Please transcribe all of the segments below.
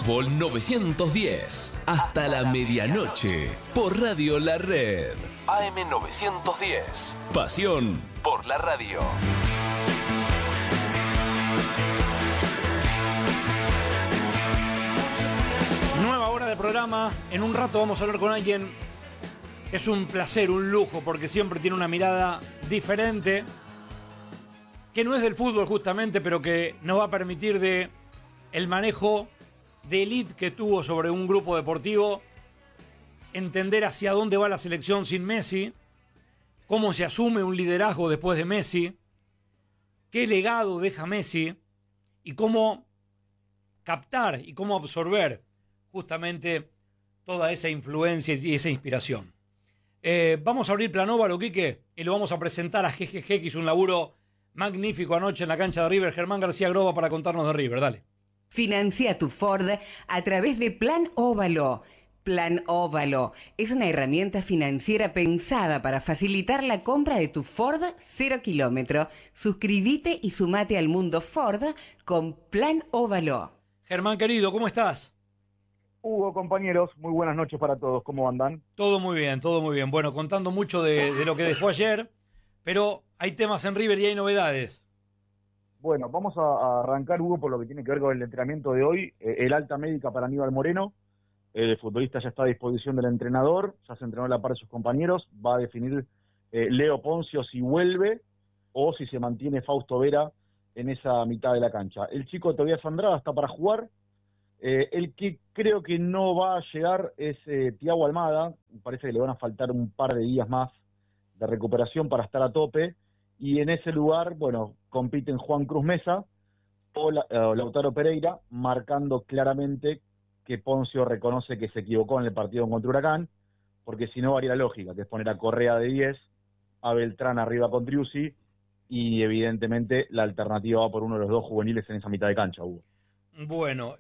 Fútbol 910. Hasta la medianoche. Por Radio La Red. AM 910. Pasión por la radio. Nueva hora de programa. En un rato vamos a hablar con alguien. Es un placer, un lujo, porque siempre tiene una mirada diferente, que no es del fútbol justamente, pero que nos va a permitir de el manejo de élite que tuvo sobre un grupo deportivo, entender hacia dónde va la selección sin Messi, cómo se asume un liderazgo después de Messi, qué legado deja Messi y cómo captar y cómo absorber justamente toda esa influencia y esa inspiración. Vamos a abrir Planóvalo, Quique, y lo vamos a presentar a GGG, que hizo un laburo magnífico anoche en la cancha de River. Germán García Groba para contarnos de River, dale. Financia tu Ford a través de Plan Óvalo. Plan Óvalo es una herramienta financiera pensada para facilitar la compra de tu Ford 0 kilómetro. Suscríbete y sumate al mundo Ford con Plan Óvalo. Germán querido, ¿cómo estás? Hugo, compañeros, muy buenas noches para todos. ¿Cómo andan? Todo muy bien, todo muy bien. Bueno, contando mucho de lo que dejó ayer, pero hay temas en River y hay novedades. Bueno, vamos a arrancar, Hugo, por lo que tiene que ver con el entrenamiento de hoy. El alta médica para Aníbal Moreno. El futbolista ya está a disposición del entrenador, ya se entrenó a la par de sus compañeros. Va a definir Leo Poncio si vuelve o si se mantiene Fausto Vera en esa mitad de la cancha. El chico Tobias Andrada está para jugar. El que creo que no va a llegar es Thiago Almada. Parece que le van a faltar un par de días más de recuperación para estar a tope. Y en ese lugar, bueno, compiten Juan Cruz Mesa o Lautaro Pereira, marcando claramente que Poncio reconoce que se equivocó en el partido contra Huracán, porque si no haría la lógica, que es poner a Correa de 10, a Beltrán arriba con Driussi, y evidentemente la alternativa va por uno de los dos juveniles en esa mitad de cancha, Hugo. Bueno,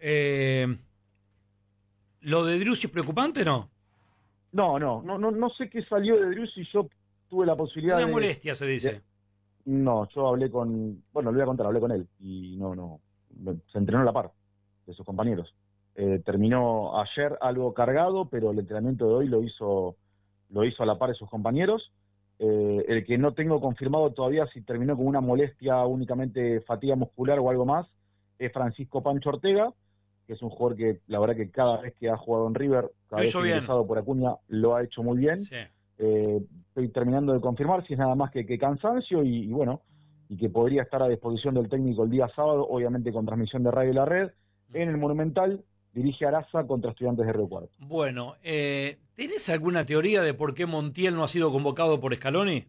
¿lo de Driussi es preocupante, no? No sé qué salió de Driussi. Yo tuve la posibilidad Una molestia, se dice. No, yo hablé con... Bueno, lo voy a contar, hablé con él. Y no, se entrenó a la par de sus compañeros. Terminó ayer algo cargado, pero el entrenamiento de hoy lo hizo a la par de sus compañeros. El que no tengo confirmado todavía si terminó con una molestia, únicamente fatiga muscular o algo más, es Francisco Pancho Ortega, que es un jugador que la verdad que cada vez que ha jugado en River, cada vez que ha ingresado por Acuña, lo ha hecho muy bien. Sí. Estoy terminando de confirmar si es nada más que cansancio y bueno, y que podría estar a disposición del técnico el día sábado, obviamente con transmisión de Radio La Red, en el Monumental. Dirige Araza contra Estudiantes de Río Cuarto. Bueno, ¿tenés alguna teoría de por qué Montiel no ha sido convocado por Scaloni?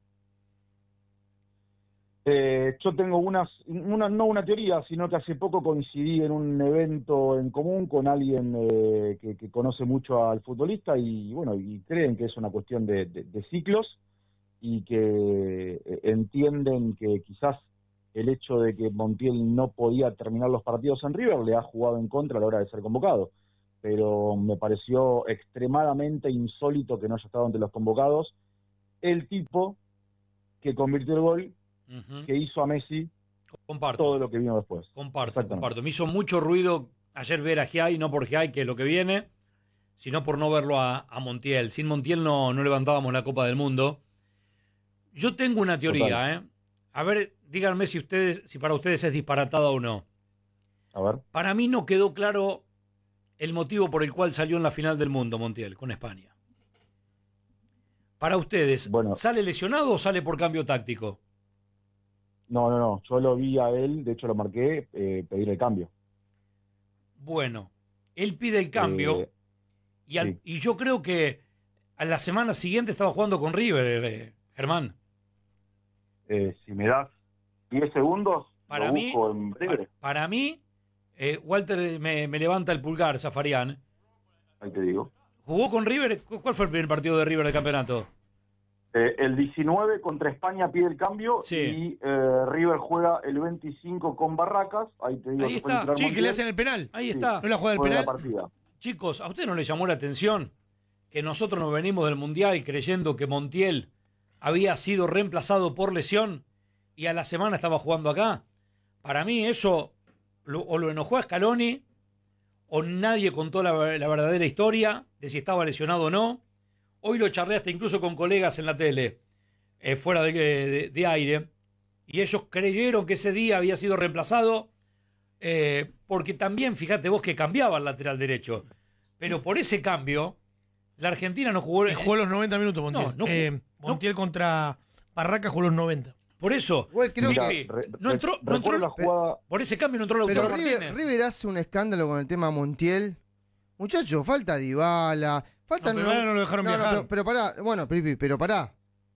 Yo tengo no una teoría, sino que hace poco coincidí en un evento en común con alguien que conoce mucho al futbolista y bueno, y creen que es una cuestión de ciclos y que entienden que quizás el hecho de que Montiel no podía terminar los partidos en River le ha jugado en contra a la hora de ser convocado. Pero me pareció extremadamente insólito que no haya estado entre los convocados el tipo que convirtió el gol que hizo a Messi. Comparto. Todo lo que vino después. Comparto. Me hizo mucho ruido ayer ver a Giai, no por Giai, que es lo que viene, sino por no verlo a Montiel. Sin Montiel no levantábamos la Copa del Mundo. Yo tengo una teoría, A ver, díganme si para ustedes es disparatada o no. A ver. Para mí no quedó claro el motivo por el cual salió en la final del mundo Montiel con España. Para ustedes, ¿sale lesionado o sale por cambio táctico? No, yo lo vi a él, de hecho lo marqué, pedir el cambio. Bueno, él pide el cambio y yo creo que a la semana siguiente estaba jugando con River, Germán. Si me das 10 segundos, para mí, en breve. Para mí, Walter me levanta el pulgar, Zafarian. Ahí te digo. ¿Jugó con River? ¿Cuál fue el primer partido de River del campeonato? El 19 contra España pide el cambio y River juega el 25 con Barracas. Ahí te digo. Ahí está. Sí, que le hacen el penal. Ahí está. ¿No la juega el penal? La partida. Chicos, ¿a usted no le llamó la atención que nosotros nos venimos del Mundial creyendo que Montiel había sido reemplazado por lesión y a la semana estaba jugando acá? Para mí eso o lo enojó a Scaloni o nadie contó la verdadera historia de si estaba lesionado o no. Hoy lo charlé hasta incluso con colegas en la tele, fuera de aire, y ellos creyeron que ese día había sido reemplazado, porque también, fíjate vos, que cambiaba el lateral derecho. Pero por ese cambio, la Argentina no jugó... Y jugó los 90 minutos, Montiel. Montiel contra Barraca jugó los 90. Por eso, Igual creo Mira, que... no entró la jugada. por ese cambio no entró Lautaro Pero Martínez. River hace un escándalo con el tema Montiel. Muchachos, falta Dybala. Falta No, pero no lo dejaron viajar. pero pará. Bueno, pero pará.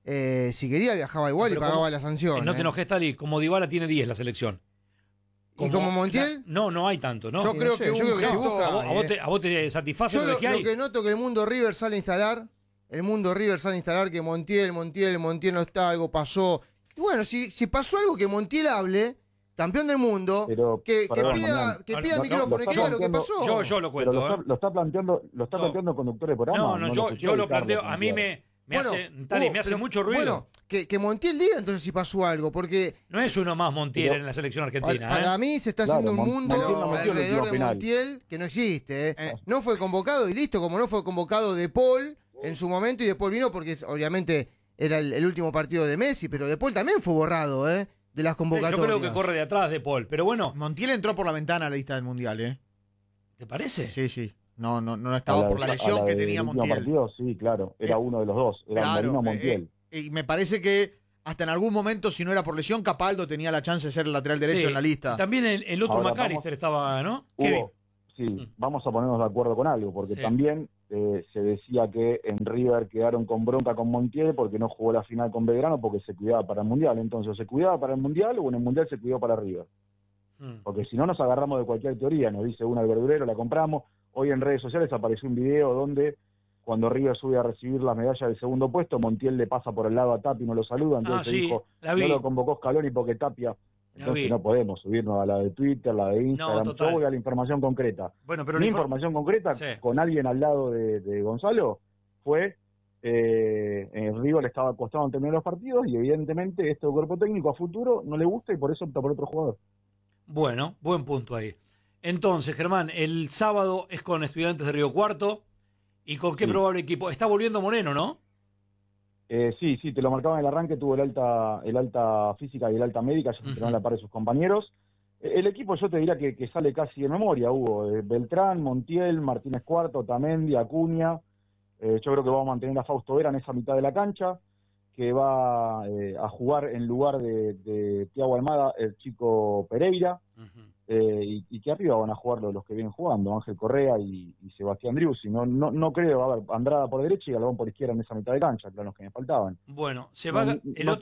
Si quería viajaba igual y pagaba la sanción. No te enojes, Tali. Como Dybala tiene 10 la selección. ¿Y como Montiel? No hay tanto, ¿no? Yo creo que yo creo que si no. busca... ¿A vos te satisface Yo lo que hay? lo que noto que el mundo River sale a instalar. El mundo River sale a instalar que Montiel no está, algo pasó. Y bueno, si pasó algo, que Montiel hable, campeón del mundo, Pero, que perdón, pida micrófono y que diga lo que pasó. Yo lo Pero cuento. lo está planteando el conductor de programa. No, lo yo escuché lo y Carlos planteo. A mí planteó. me hace mucho ruido. Bueno, que Montiel diga entonces si pasó algo, porque No es uno más Montiel Pero- en la selección argentina. para mí se está haciendo un Claro, mundo Montiel no metió el alrededor tiro de penal. Montiel que no existe. No fue convocado y listo, como no fue convocado De Paul en su momento, y De Paul vino porque obviamente era el último partido de Messi, pero De Paul también fue borrado de las Yo convocatorias. creo que corre de atrás de Paul. Pero bueno, Montiel entró por la ventana a la lista del Mundial, ¿te parece? Sí. No estaba por la lesión que tenía último Montiel. partido, sí, claro. Era uno de los dos. Era Marino o Montiel. Y me parece que hasta en algún momento, si no era por lesión, Capaldo tenía la chance de ser el lateral derecho Sí. en la lista. También el otro Ahora McAllister estaba, ¿no? Kevin. Hugo, sí, vamos a ponernos de acuerdo con algo, porque Sí. también se decía que en River quedaron con bronca con Montiel porque no jugó la final con Belgrano porque se cuidaba para el Mundial. Entonces, ¿se cuidaba para el Mundial o en el Mundial se cuidó para River? Porque si no nos agarramos de cualquier teoría, nos dice una del verdurero, la compramos. Hoy en redes sociales apareció un video donde cuando River sube a recibir la medalla del segundo puesto, Montiel le pasa por el lado a Tapia y no lo saluda, entonces sí, dijo, la vi. no lo convocó Scaloni porque Tapia. La Entonces vi. no podemos subirnos a la de Twitter, la de Instagram, total. yo voy a la información concreta. Bueno, pero Mi la información concreta, Sí. con alguien al lado de Gonzalo, fue River le estaba costando terminar los partidos y evidentemente este cuerpo técnico a futuro no le gusta y por eso opta por otro jugador. Bueno, buen punto ahí. Entonces, Germán, el sábado es con Estudiantes de Río Cuarto. ¿Y con qué Sí. probable equipo? Está volviendo Moreno, ¿no? Sí, te lo marcaba en el arranque, tuvo el alta física y el alta médica, ya se entrenó a la par de sus compañeros. El equipo yo te diría que sale casi de memoria, Hugo. Beltrán, Montiel, Martínez Cuarto, Tamendi, Acuña. Yo creo que vamos a mantener a Fausto Vera en esa mitad de la cancha, que va a jugar en lugar de Thiago Almada, el chico Pereira. Y que arriba van a jugar los que vienen jugando, Ángel Correa y Sebastián Driussi. No creo, a ver, Andrada por derecha y Galván por izquierda en esa mitad de cancha, que eran los que me faltaban. Bueno, se va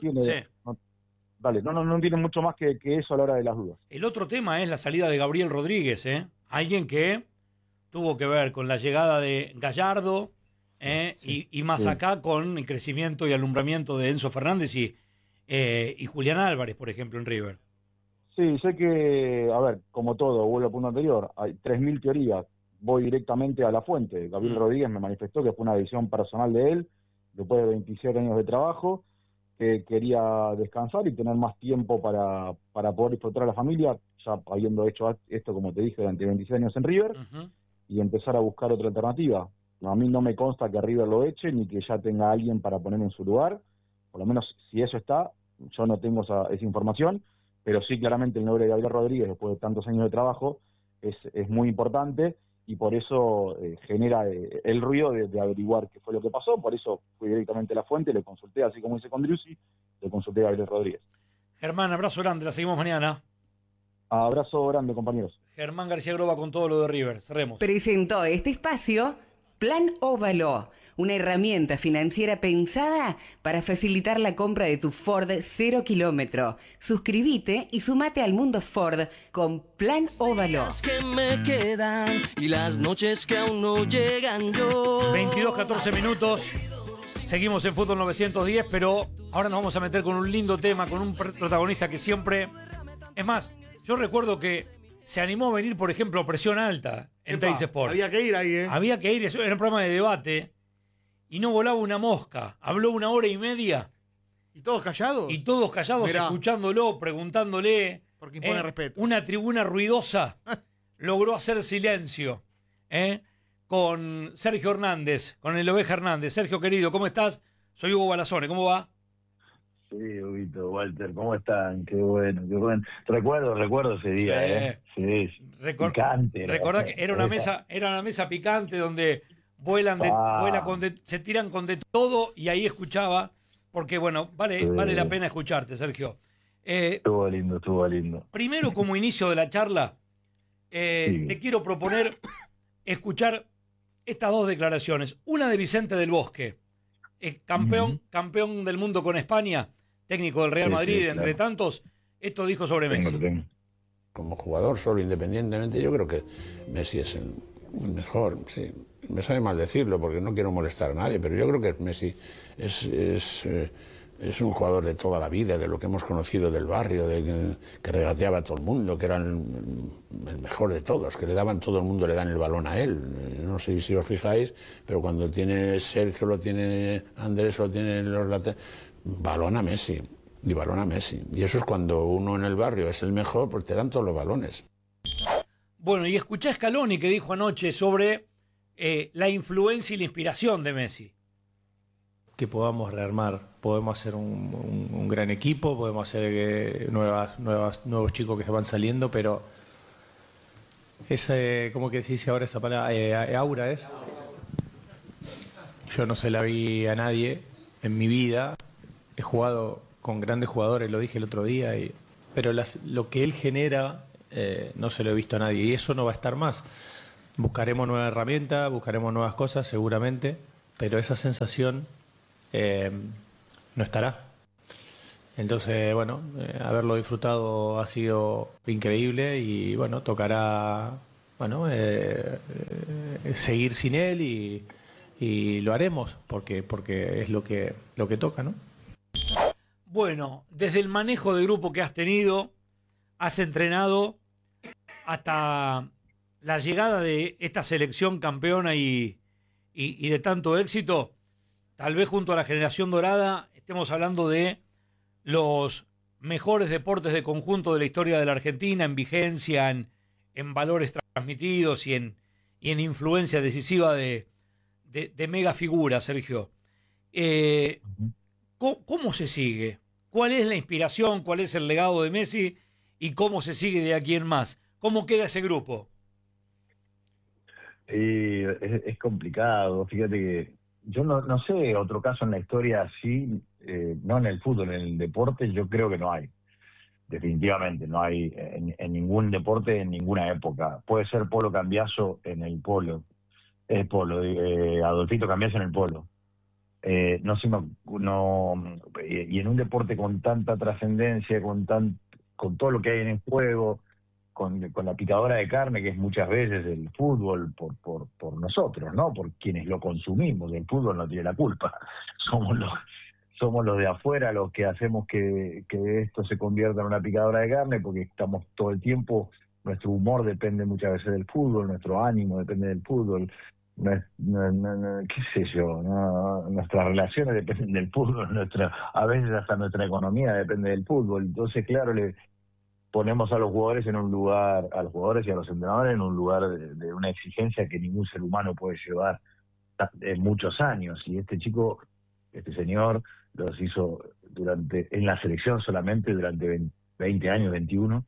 Dale, no tiene mucho más que eso a la hora de las dudas. El otro tema es la salida de Gabriel Rodríguez, alguien que tuvo que ver con la llegada de Gallardo y más acá con el crecimiento y alumbramiento de Enzo Fernández y Julián Álvarez, por ejemplo, en River. Sí, sé que, a ver, como todo, vuelvo al punto anterior, hay 3.000 teorías, voy directamente a la fuente. Gabriel Rodríguez me manifestó que fue una decisión personal de él, después de 27 años de trabajo, que quería descansar y tener más tiempo para poder disfrutar a la familia, ya habiendo hecho esto, como te dije, durante 26 años en River, y empezar a buscar otra alternativa. A mí no me consta que River lo eche, ni que ya tenga alguien para poner en su lugar, por lo menos si eso está, yo no tengo esa información, pero sí claramente el nombre de Gabriel Rodríguez, después de tantos años de trabajo, es muy importante y por eso genera el ruido de averiguar qué fue lo que pasó. Por eso fui directamente a la fuente, le consulté, así como hice con Driussi, le consulté a Gabriel Rodríguez. Germán, abrazo grande, la seguimos mañana. Abrazo grande, compañeros. Germán García Groba con todo lo de River. Cerremos. Presentó este espacio Plan Óvalo, una herramienta financiera pensada para facilitar la compra de tu Ford 0 kilómetro. Suscríbete y sumate al mundo Ford con Plan Óvalo. Que me quedan y las noches que aún no llegan yo. 22-14 minutos. Seguimos en Fútbol 910, pero ahora nos vamos a meter con un lindo tema, con un protagonista que siempre... Es más, yo recuerdo que se animó a venir, por ejemplo, a Presión Alta en Teis Sport. Había que ir ahí, Había que ir, eso era un programa de debate, y no volaba una mosca. Habló 1 hora y media. ¿Y todos callados? Y todos callados, Mirá. escuchándolo, preguntándole. Porque impone respeto. Una tribuna ruidosa. logró hacer silencio con Sergio Hernández, con el Oveja Hernández. Sergio, querido, ¿cómo estás? Soy Hugo Balazone, ¿cómo va? Sí, Huguito, Walter, ¿cómo están? Qué bueno, qué bueno. Recuerdo ese día, Sí, picante. Recordá que era una mesa picante donde se tiran con de todo y ahí escuchaba, porque bueno, vale la pena escucharte, Sergio. Estuvo lindo. Primero, como inicio de la charla, te quiero proponer escuchar estas dos declaraciones. Una de Vicente del Bosque, campeón del mundo con España, técnico del Real Madrid, entre tantos. Esto dijo sobre Messi. Como jugador solo, independientemente, yo creo que Messi es el mejor, sí. Me sabe mal decirlo porque no quiero molestar a nadie, pero yo creo que Messi es un jugador de toda la vida, de lo que hemos conocido del barrio, que regateaba a todo el mundo, que era el mejor de todos, que todo el mundo le dan el balón a él. No sé si os fijáis, pero cuando tiene Sergio, lo tiene Andrés, lo tiene los laterales, balón a Messi. Y eso es cuando uno en el barrio es el mejor, pues te dan todos los balones. Bueno, y escuché a Scaloni que dijo anoche sobre la influencia y la inspiración de Messi. Que podamos rearmar, podemos hacer un gran equipo, podemos hacer nuevos chicos que se van saliendo, pero ¿cómo que se dice ahora esa palabra? Aura es. Yo no se la vi a nadie en mi vida. He jugado con grandes jugadores, lo dije el otro día, pero lo que él genera no se lo he visto a nadie y eso no va a estar más. Buscaremos nuevas herramientas, buscaremos nuevas cosas seguramente, pero esa sensación no estará. Entonces, bueno, haberlo disfrutado ha sido increíble y bueno, tocará seguir sin él y lo haremos porque es lo que toca, ¿no? Bueno, desde el manejo de grupo que has tenido, has entrenado hasta la llegada de esta selección campeona y de tanto éxito. Tal vez junto a la generación dorada estemos hablando de los mejores deportes de conjunto de la historia de la Argentina, en vigencia, en valores transmitidos y en influencia decisiva de mega figuras, Sergio. ¿Cómo se sigue? ¿Cuál es la inspiración? ¿Cuál es el legado de Messi? ¿Y cómo se sigue de aquí en más? ¿Cómo queda ese grupo? Es complicado. Fíjate que yo no sé otro caso en la historia así, no en el fútbol, en el deporte, yo creo que no hay. Definitivamente, no hay en ningún deporte, en ninguna época. Puede ser Polo Cambiaso en el polo, Adolfito Cambiaso en el polo. Y en un deporte con tanta trascendencia, con todo lo que hay en el juego, con la picadora de carne que es muchas veces el fútbol por nosotros, ¿no? Por quienes lo consumimos. El fútbol no tiene la culpa. Somos los de afuera los que hacemos que esto se convierta en una picadora de carne, porque estamos todo el tiempo, nuestro humor depende muchas veces del fútbol, nuestro ánimo depende del fútbol. Qué sé yo, nuestras relaciones dependen del fútbol, a veces hasta nuestra economía depende del fútbol. Entonces, claro, le ponemos a los jugadores y a los entrenadores en un lugar de una exigencia que ningún ser humano puede llevar en muchos años. Y este señor los hizo en la selección solamente durante 20 años, 21,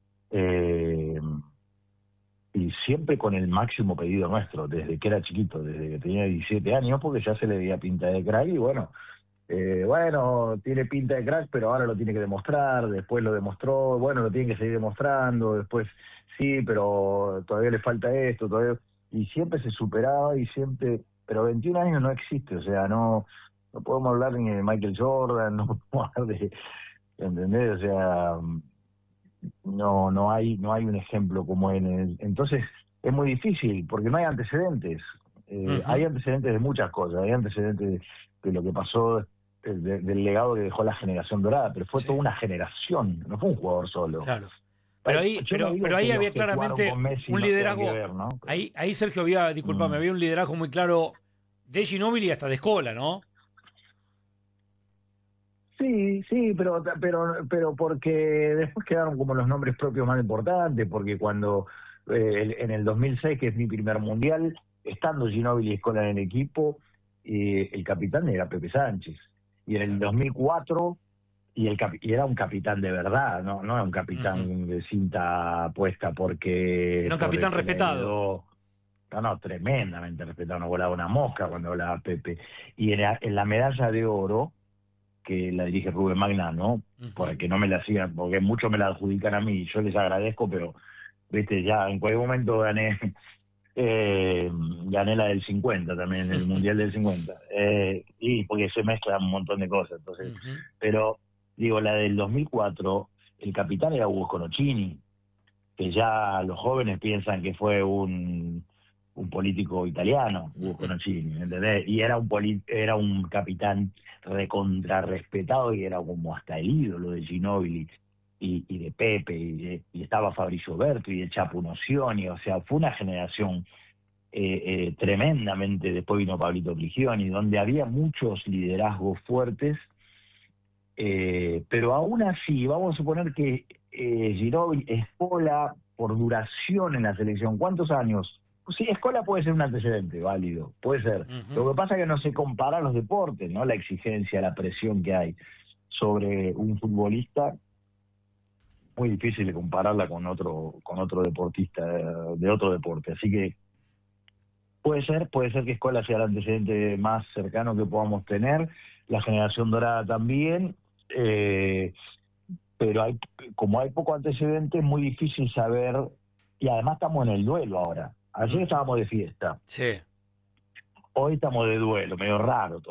y siempre con el máximo pedido nuestro, desde que era chiquito, desde que tenía 17 años, porque ya se le veía pinta de crack, y bueno, tiene pinta de crack, pero ahora lo tiene que demostrar, después lo demostró, bueno, lo tiene que seguir demostrando, después sí, pero todavía le falta esto, y siempre se superaba, pero 21 años no existe, o sea, no podemos hablar ni de Michael Jordan, no podemos hablar ¿entendés? O sea, no hay un ejemplo como él. Entonces es muy difícil porque no hay antecedentes. Hay antecedentes de muchas cosas, hay antecedentes de lo que pasó, del legado que dejó la generación dorada, pero fue toda una generación, no fue un jugador solo. Claro. Pero ahí había claramente un liderazgo. ¿No? Ahí Sergio había un liderazgo muy claro de Ginóbili hasta de Scola, ¿no? Sí, pero porque después quedaron como los nombres propios más importantes, porque cuando En el 2006, que es mi primer mundial, estando Ginóbili y Scola en el equipo, el capitán era Pepe Sánchez. Y en el 2004, y era un capitán de verdad, no era un capitán de cinta puesta porque... Era un capitán respetado. No, tremendamente respetado, no volaba una mosca cuando hablaba Pepe. Y en la medalla de oro, que la dirige Rubén Magnano, porque no me la sigan, porque muchos me la adjudican a mí, yo les agradezco, pero viste, ya en cualquier momento gané la del 50 también, el Mundial del 50, y porque se mezclan un montón de cosas, entonces, pero digo, la del 2004, el capitán era Hugo Sconocchini, que ya los jóvenes piensan que fue un político italiano, Hugo Sconocchini, ¿entendés? Y era un capitán recontra respetado y era como hasta el ídolo de Ginóbili y de Pepe, y estaba Fabrizio Berto y el Chapo Nocioni, o sea, fue una generación tremendamente. Después vino Pablito Prigioni, donde había muchos liderazgos fuertes, pero aún así, vamos a suponer que Ginóbili, Scola, por duración en la selección, ¿cuántos años? Sí, Scola puede ser un antecedente válido, puede ser. Lo que pasa es que no se compara los deportes, ¿no? La exigencia, la presión que hay sobre un futbolista, muy difícil de compararla con otro deportista de otro deporte. Así que puede ser que Scola sea el antecedente más cercano que podamos tener, la generación dorada también, pero como hay poco antecedente, es muy difícil saber, y además estamos en el duelo ahora. Ayer estábamos de fiesta. Sí. Hoy estamos de duelo, medio raro todo.